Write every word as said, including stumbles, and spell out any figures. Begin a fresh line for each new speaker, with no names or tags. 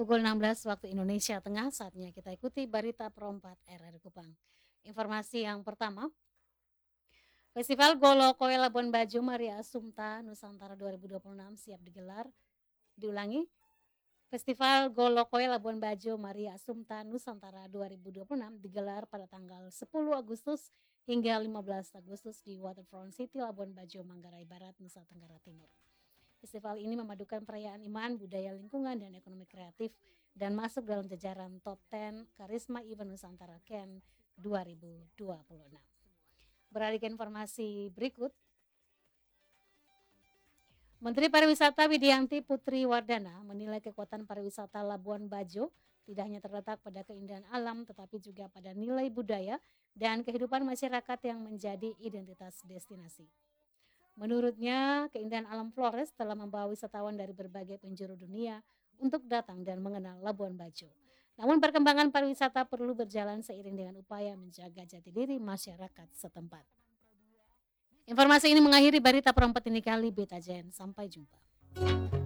Pukul enam belas waktu Indonesia Tengah, saatnya kita ikuti berita perempat R R I Kupang. Informasi yang pertama, Festival Golo Koe Labuan Bajo Maria Assumpta Nusantara dua ribu dua puluh enam siap digelar. Diulangi, Festival Golo Koe Labuan Bajo Maria Assumpta Nusantara dua ribu dua puluh enam digelar pada tanggal sepuluh Agustus hingga lima belas Agustus di Waterfront City Labuan Bajo, Manggarai Barat, Nusa Tenggara Timur. Festival ini memadukan perayaan iman, budaya lingkungan, dan ekonomi kreatif dan masuk dalam jajaran top sepuluh Karisma Event Nusantara Ken dua ribu dua puluh enam. Beralih ke informasi berikut, Menteri Pariwisata Widianti Putri Wardana menilai kekuatan pariwisata Labuan Bajo tidak hanya terletak pada keindahan alam tetapi juga pada nilai budaya dan kehidupan masyarakat yang menjadi identitas destinasi. Menurutnya, keindahan alam Flores telah membawa wisatawan dari berbagai penjuru dunia untuk datang dan mengenal Labuan Bajo. Namun perkembangan pariwisata perlu berjalan seiring dengan upaya menjaga jati diri masyarakat setempat. Informasi ini mengakhiri berita perempat ini kali Beta Jen. Sampai jumpa.